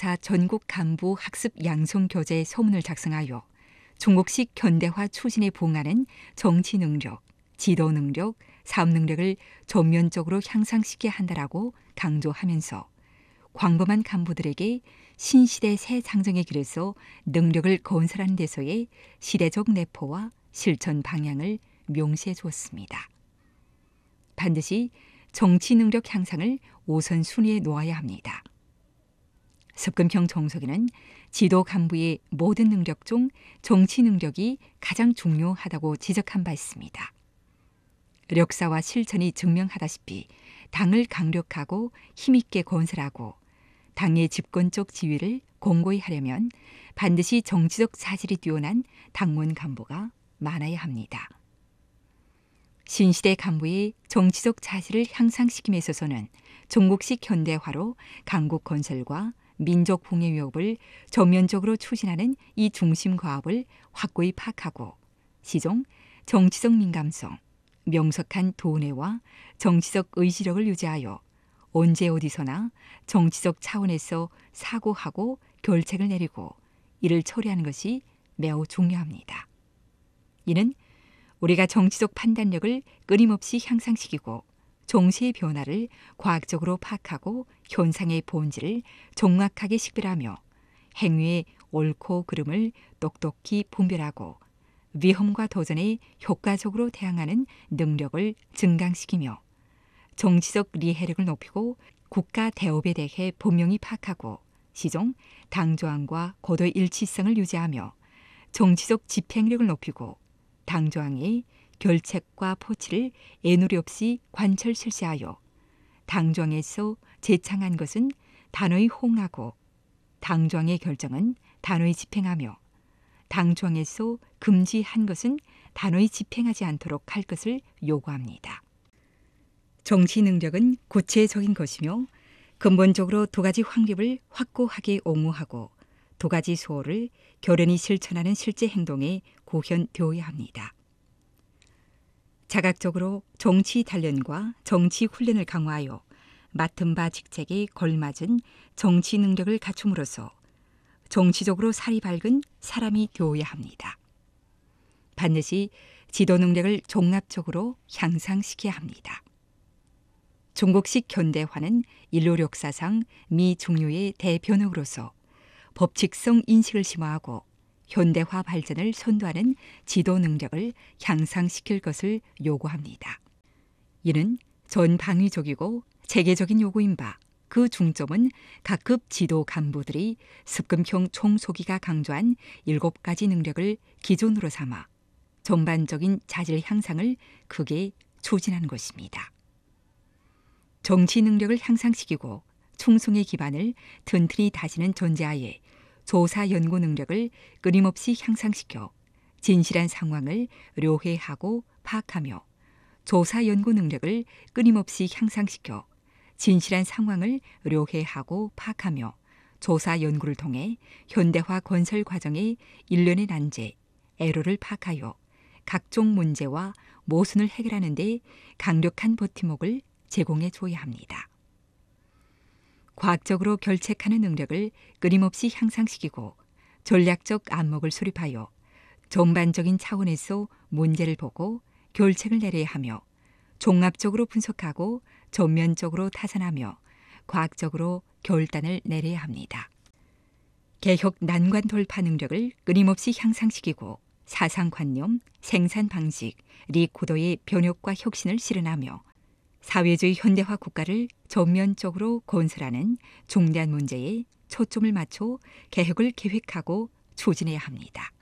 제4차 전국 간부 학습 양성 교재 소문을 작성하여 중국식 현대화 추진에 부응하는 정치 능력, 지도 능력, 사업 능력을 전면적으로 향상시켜야 한다라고 강조하면서 광범한 간부들에게 신시대 새 장정의 길에서 능력을 건설하는 데서의 시대적 내포와 실천 방향을 명시해 주었습니다. 반드시 정치 능력 향상을 우선순위에 놓아야 합니다. 습금형 정석에는 지도 간부의 모든 능력 중 정치 능력이 가장 중요하다고 지적한 바 있습니다. 역사와 실천이 증명하다시피 당을 강력하고 힘있게 건설하고 당의 집권적 지위를 공고히 하려면 반드시 정치적 자질이 뛰어난 당원 간부가 많아야 합니다. 신시대 간부의 정치적 자질을 향상시킴에 있어서는 중국식 현대화로 강국 건설과 민족 붕괴 위협을 전면적으로 추진하는 이 중심 과업을 확고히 파악하고 시종 정치적 민감성, 명석한 도내와 정치적 의지력을 유지하여 언제 어디서나 정치적 차원에서 사고하고 결책을 내리고 이를 처리하는 것이 매우 중요합니다. 이는 우리가 정치적 판단력을 끊임없이 향상시키고 정세의 변화를 과학적으로 파악하고 현상의 본질을 정확하게 식별하며 행위의 옳고 그름을 똑똑히 분별하고 위험과 도전에 효과적으로 대항하는 능력을 증강시키며 정치적 리해력을 높이고 국가 대업에 대해 분명히 파악하고 시종 당조항과 고도의 일치성을 유지하며 정치적 집행력을 높이고 당조항의 결책과 포치를 애누리 없이 관철 실시하여 당조항에서 제창한 것은 단호히 호응하고 당조항의 결정은 단호히 집행하며 당조항에서 금지한 것은 단호히 집행하지 않도록 할 것을 요구합니다. 정치 능력은 구체적인 것이며 근본적으로 두 가지 확립을 확고하게 옹호하고 두 가지 수호를 결연히 실천하는 실제 행동에 구현되어야 합니다. 자각적으로 정치 단련과 정치 훈련을 강화하여 맡은 바 직책에 걸맞은 정치 능력을 갖춤으로써 정치적으로 살이 밝은 사람이 되어야 합니다. 반드시 지도 능력을 종합적으로 향상시켜야 합니다. 중국식 현대화는 인류 역사상 미중류의 대변혁으로서 법칙성 인식을 심화하고 현대화 발전을 선도하는 지도 능력을 향상시킬 것을 요구합니다. 이는 전방위적이고 체계적인 요구인 바 그 중점은 각급 지도 간부들이 습금형 총소기가 강조한 7가지 능력을 기준으로 삼아 전반적인 자질 향상을 크게 추진하는 것입니다. 정치 능력을 향상시키고 충성의 기반을 튼튼히 다지는 전제하에 조사 연구 능력을 끊임없이 향상시켜 진실한 상황을 료해하고 파악하며 조사 연구 능력을 끊임없이 향상시켜 진실한 상황을 료해하고 파악하며 조사 연구를 통해 현대화 건설 과정의 일련의 난제, 애로를 파악하여 각종 문제와 모순을 해결하는 데 강력한 버팀목을 제공해 줘야 합니다. 과학적으로 결책하는 능력을 끊임없이 향상시키고 전략적 안목을 수립하여 전반적인 차원에서 문제를 보고 결책을 내려야 하며 종합적으로 분석하고 전면적으로 타산하며 과학적으로 결단을 내려야 합니다. 개혁 난관 돌파 능력을 끊임없이 향상시키고 사상관념, 생산 방식, 리구도의 변혁과 혁신을 실현하며 사회주의 현대화 국가를 전면적으로 건설하는 중대한 문제에 초점을 맞춰 개혁을 계획하고 추진해야 합니다.